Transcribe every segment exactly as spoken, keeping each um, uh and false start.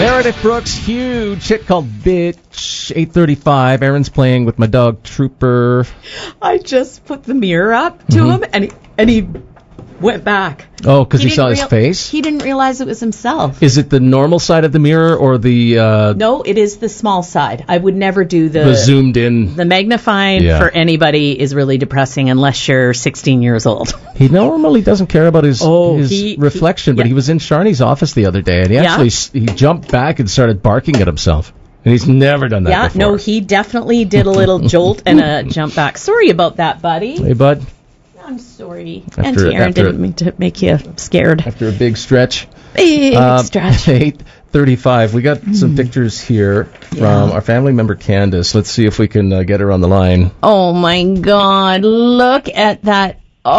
Meredith Brooks, huge hit called Bitch. eight thirty-five. Aaron's playing with my dog Trooper. I just put the mirror up to Mm-hmm. him, and he, and he went back. Oh, because he, didn't saw his real- face? He didn't realize it was himself. Is it the normal side of the mirror or the, uh, No, it is the small side. I would never do the... the zoomed in? The magnifying Yeah. for anybody is really depressing unless you're sixteen years old. He normally doesn't care about his, Oh, his he- reflection, he- but yeah. he was in Sharni's office the other day, and he Yeah. actually s he jumped back and started barking at himself. And he's never done that Yeah, before. no, he definitely did a little jolt and a jump back. Sorry about that, buddy. Hey, bud, I'm sorry. After- Auntie Erin after- didn't mean to make you scared. after a big stretch. Big Um, stretch. eight thirty-five. We got some pictures here from our family member Candace. Let's see if we can uh, get her on the line. Oh, my God. Look at that.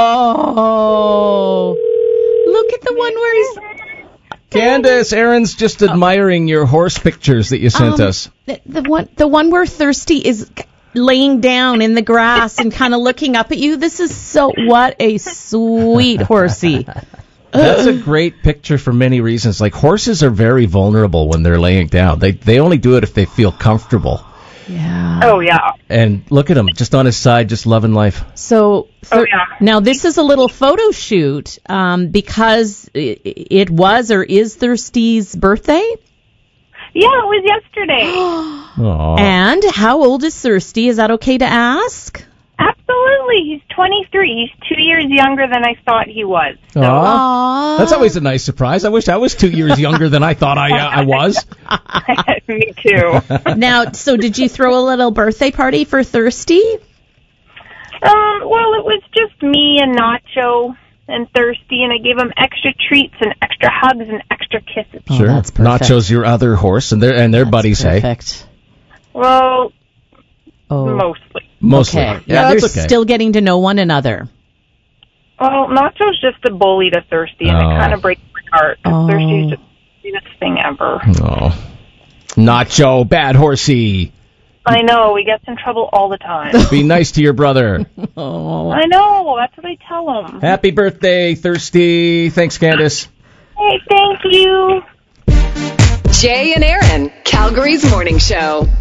Oh. Look at the one where he's... Candace, Aaron's just admiring your horse pictures that you sent Um, us. The, the one, the one where Thirsty is laying down in the grass and kind of looking up at you. This is so... What a sweet horsey. That's a great picture for many reasons. Like, horses are very vulnerable when they're laying down. They they only do it if they feel comfortable. Yeah. Oh, yeah. And look at him, just on his side, just loving life. So thir- Oh, yeah. now this is a little photo shoot um, because it, it was or is Thirsty's birthday. Yeah, it was yesterday. Aww. And how old is Thirsty? Is that okay to ask? Absolutely. He's twenty-three. He's two years younger than I thought he was. So. Aw. That's always a nice surprise. I wish I was two years younger than I thought I uh, I was. Me too. Now, so did you throw a little birthday party for Thirsty? Um, well, it was just me and Nacho and Thirsty, and I gave him extra treats and extra hugs and extra kisses. Oh, Sure. that's perfect. Nacho's your other horse, and they're and their That's buddies, hey? perfect. Well, Oh, mostly. Mostly. okay. Yeah, they're that's okay. still getting to know one another. Well, Nacho's just a bully to Thirsty, and Oh. it kind of breaks my heart. 'Cause Oh. Thirsty's just the best thing ever. Oh. Nacho, bad horsey. I know, he gets in trouble all the time. Be nice to your brother. Oh. I know, that's what I tell him. Happy birthday, Thirsty. Thanks, Candace. Hey, thank you. Jay and Aaron, Calgary's morning show.